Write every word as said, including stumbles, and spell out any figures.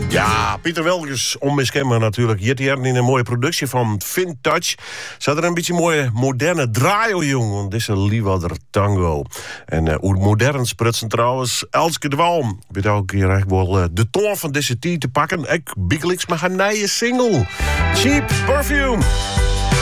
Ja, Pieter Welkers, onmiskenbaar natuurlijk. Hier in een mooie productie van Vintage. Zat er een beetje mooie moderne draai op, jongen. Want dit is een Liewader tango. En uh, hoe modern sprutsen trouwens. Elske de Walm. Weet ook hier eigenlijk wel uh, de toon van deze tijd te pakken. Ik biegelijks maar een nieuwe single. Cheap Perfume.